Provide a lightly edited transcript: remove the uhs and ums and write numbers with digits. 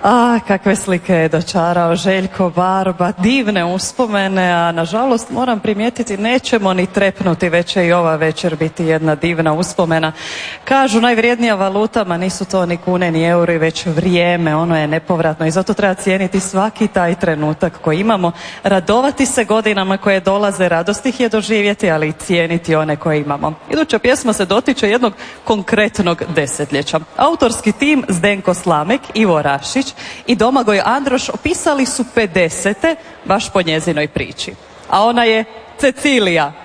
Kakve slike je dočarao Željko Barba, divne uspomene, a nažalost moram primijetiti nećemo ni trepnuti, već će i ova večer biti jedna divna uspomena. Kažu najvrijednija valuta, ma nisu to ni kune ni euri, već vrijeme, ono je nepovratno i zato treba cijeniti svaki taj trenutak koji imamo, radovati se godinama koje dolaze, radost ih je doživjeti, ali i cijeniti one koje imamo. Iduća pjesma se dotiče jednog konkretnog desetljeća. Autorski tim Zdenko Slamek, Ivo Rašić i Domagoj Androš opisali su 50. baš po njezinoj priči. A ona je Cecilija.